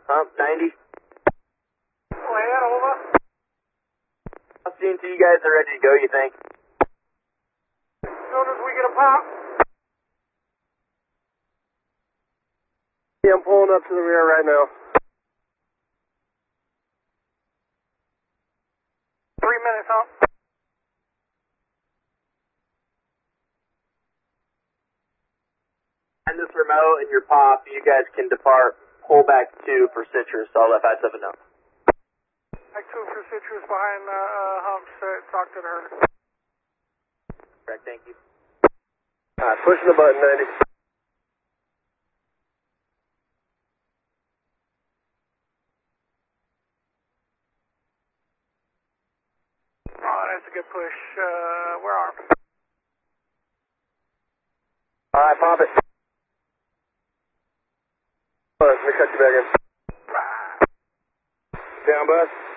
Hump 90. Land, over. CNT, you guys are ready to go, you think? As soon as we get a pop. Yeah, I'm pulling up to the rear right now. 3 minutes, hump. And this remote and your pop, you guys can depart, pull back 2 for Citrus, so I'll let 57 know. Back 2 for Citrus behind hump, talk to the herd. Correct, thank you. Alright, pushing the button, 90. Oh, that's a good push. We're armed. Alright, pop it. Let me cut you back in. Down, bus.